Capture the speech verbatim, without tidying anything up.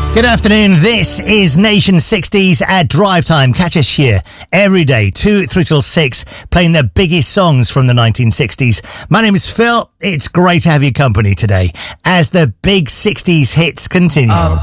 Good afternoon, this is Nation sixties at Drive Time. Catch us here every day, two through till six, playing the biggest songs from the nineteen sixties. My name is Phil. It's great to have your company today as the big sixties hits continue. Um.